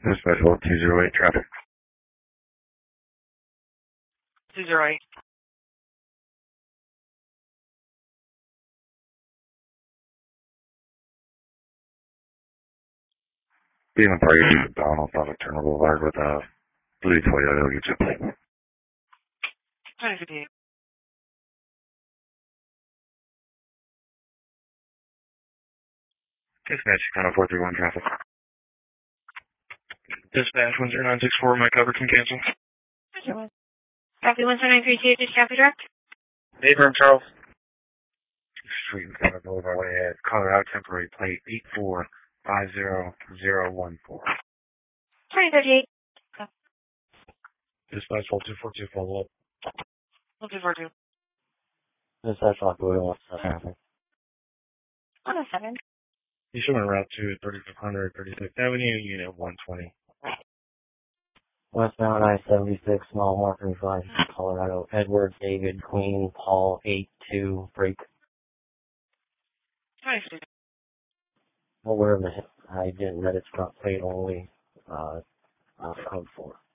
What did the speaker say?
Dispatch 208 traffic. 208. Being on target to McDonald's off of Turner Boulevard with a blue Toyota. Get you a plate. 2058. Dispatch, Channel 431 traffic. Dispatch 10964, my coverage can cancel. Copy 10932, just traffic direct. Abram Charles. Street in Turner Boulevard way ahead. Colorado temporary plate 8450014. 2038. Dispatch 4242, follow up. 1242. Dispatch Lockwood, traffic. 107. You should route to 3500 36th Avenue, Unit 120. Westbound I-76, small marker 5, Colorado. Edward, David, Queen, Paul, 82, break. 2050. Aware of the I didn't read its front plate only, code 4.